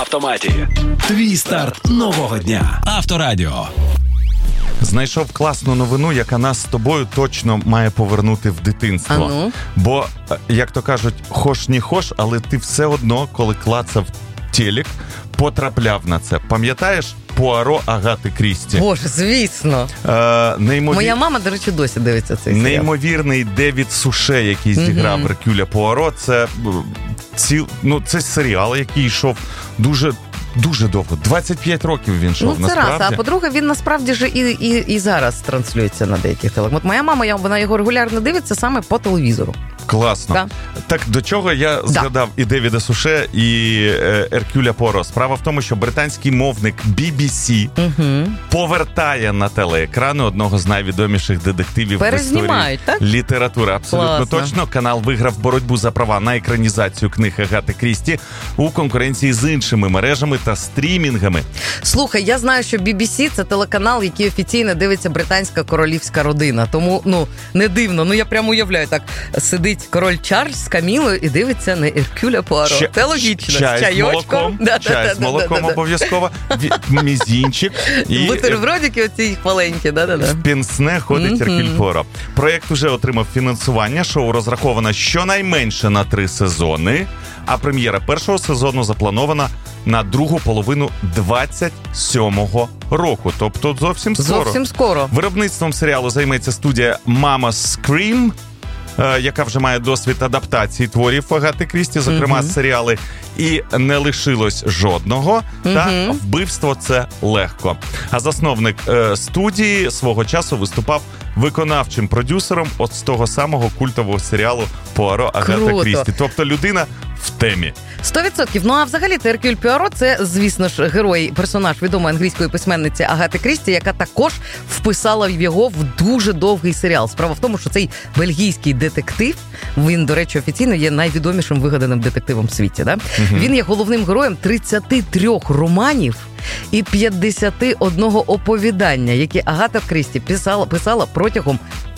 Автоматі. Твій старт нового дня. Авторадіо. Знайшов класну новину, яка нас з тобою точно має повернути в дитинство. Бо, як то кажуть, хош не хош, але ти все одно, коли клацав телек, потрапляв на це. Пам'ятаєш Пуаро Агати Крісті? Боже, звісно. Моя мама, до речі, досі дивиться цей серіал. Неймовірний Девід Суше, який зіграв Еркюля Пуаро. Це серіал, який йшов дуже довго. 25 років він йшов, насправді. Це раз. А по-друге, він насправді ж і зараз транслюється на деяких телеканалах. От моя мама, вона його регулярно дивиться саме по телевізору. Класно. Да. Так до чого я згадав і Девіда Суше, і Еркюля Пуаро. Справа в тому, що британський мовник BBC повертає на телеекрани одного з найвідоміших детективів в історії літератури. Абсолютно класно. Точно. Канал виграв боротьбу за права на екранізацію книг Агати Крісті у конкуренції з іншими мережами та стрімінгами. Слухай, я знаю, що BBC – це телеканал, який офіційно дивиться британська королівська родина. Тому, не дивно. Я прямо уявляю, так сидить король Чарльз з Камілою і дивиться на Еркюля Пуаро. Це логічно. Чай з молоком обов'язково. Мізінчик. Бутербродики оці маленькі. В пінсне ходить Еркюль Пуаро. Проєкт уже отримав фінансування. Шоу розраховано щонайменше на 3 сезони. А прем'єра першого сезону запланована на другу половину 27-го року. Тобто зовсім скоро. Виробництвом серіалу займеться студія Mama Scream, яка вже має досвід адаптації творів Агати Крісті, зокрема серіали «І не лишилось жодного» та «Вбивство – це легко». А засновник студії свого часу виступав виконавчим продюсером от з того самого культового серіалу «Пуаро Агата Крісті». Тобто людина в темі. 100%. А взагалі Еркюль Пуаро – це, звісно ж, персонаж відомої англійської письменниці Агати Крісті, яка також вписала його в дуже довгий серіал. Справа в тому, що цей бельгійський детектив, він, до речі, офіційно є найвідомішим вигаданим детективом в світі. Да? Він є головним героєм 33 романів і 51 оповідання, які Агата Крісті писала протягом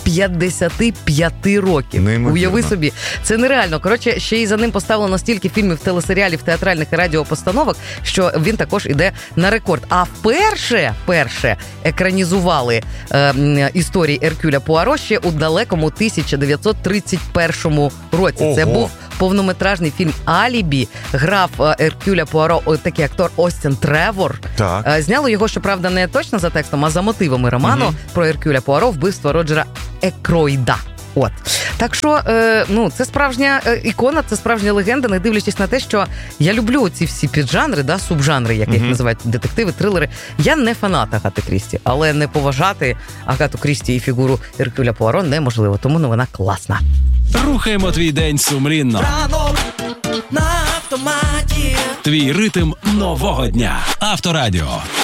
55 років. Неймовірно. Уяви собі. Це нереально. Коротше, ще й за ним поставлено стільки фільмів, телесеріалів, театральних і радіопостановок, що він також іде на рекорд. А вперше екранізували історії Еркюля Пуаро ще у далекому 1931 році. Ого. Це був повнометражний фільм «Алібі». Грав Еркюля Пуаро такий актор Остін Тревор. Так. Зняло його, щоправда, не точно за текстом, а за мотивами роману про Еркюля Пуаро «Вбивство Роджера Екройда». От. Так що, це справжня ікона, це справжня легенда, не дивлячись на те, що я люблю ці всі піджанри, субжанри, як їх називають, детективи, трилери. Я не фанат Агати Крісті, але не поважати Агату Крісті і фігуру Еркюля Пуаро неможливо, тому новина класна. Рухаємо твій день сумлінно. Ранок на автоматі. Твій ритм нового дня. Авторадіо.